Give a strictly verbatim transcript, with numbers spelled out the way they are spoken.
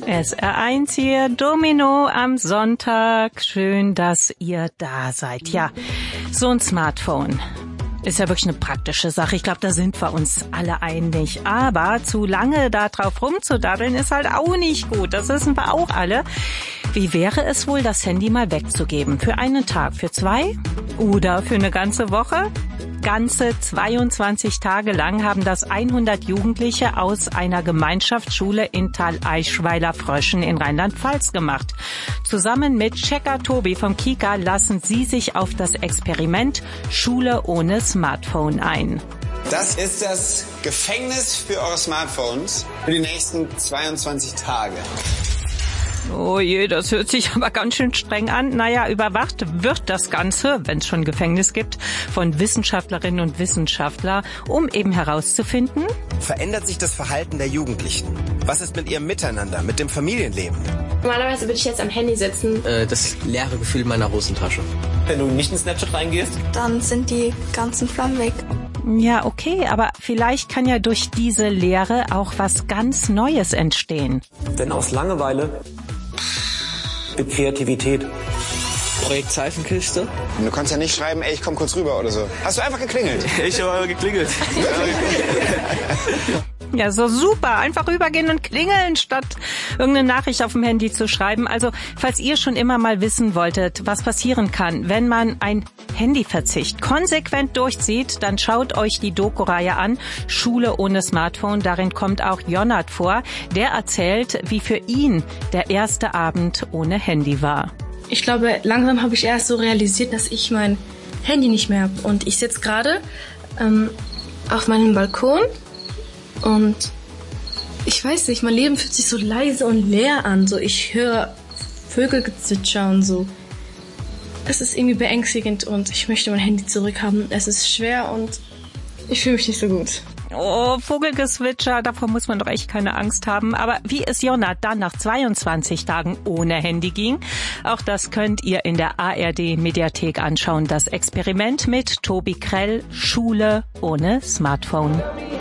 S R eins hier, Domino am Sonntag. Schön, dass ihr da seid. Ja, so ein Smartphone ist ja wirklich eine praktische Sache. Ich glaube, da sind wir uns alle einig. Aber zu lange da drauf rumzudaddeln ist halt auch nicht gut. Das wissen wir auch alle. Wie wäre es wohl, das Handy mal wegzugeben? Für einen Tag, für zwei oder für eine ganze Woche? Ganze zweiundzwanzig Tage lang haben das hundert Jugendliche aus einer Gemeinschaftsschule in Thalaischweiler-Fröschen in Rheinland-Pfalz gemacht. Zusammen mit Checker Tobi vom Kika lassen sie sich auf das Experiment Schule ohne Smartphone ein. Das ist das Gefängnis für eure Smartphones für die nächsten zweiundzwanzig Tage. Oh je, das hört sich aber ganz schön streng an. Naja, überwacht wird das Ganze, wenn es schon Gefängnis gibt, von Wissenschaftlerinnen und Wissenschaftlern, um eben herauszufinden: Verändert sich das Verhalten der Jugendlichen? Was ist mit ihrem Miteinander, mit dem Familienleben? Normalerweise würde ich jetzt am Handy sitzen. Äh, das leere Gefühl meiner Hosentasche. Wenn du nicht in Snapchat reingehst, dann sind die ganzen Flammen weg. Ja, okay, aber vielleicht kann ja durch diese Leere auch was ganz Neues entstehen. Denn aus Langeweile wird Kreativität. Projekt Seifenkiste. Du kannst ja nicht schreiben, ey, ich komm kurz rüber oder so. Hast du einfach geklingelt? Ich habe aber geklingelt. Ja, so super. Einfach rübergehen und klingeln, statt irgendeine Nachricht auf dem Handy zu schreiben. Also, falls ihr schon immer mal wissen wolltet, was passieren kann, wenn man ein Handyverzicht konsequent durchzieht, dann schaut euch die Doku-Reihe an, Schule ohne Smartphone. Darin kommt auch Jonat vor. Der erzählt, wie für ihn der erste Abend ohne Handy war. Ich glaube, langsam habe ich erst so realisiert, dass ich mein Handy nicht mehr habe. Und ich sitze gerade ähm, auf meinem Balkon und ich weiß nicht, mein Leben fühlt sich so leise und leer an. So, ich höre Vögelgezwitscher und so. Es ist irgendwie beängstigend und ich möchte mein Handy zurückhaben. Es ist schwer und ich fühle mich nicht so gut. Oh, Vogelgezwitscher, davor muss man doch echt keine Angst haben. Aber wie es Jonat dann nach zweiundzwanzig Tagen ohne Handy ging, auch das könnt ihr in der A R D-Mediathek anschauen. Das Experiment mit Tobi Krell, Schule ohne Smartphone.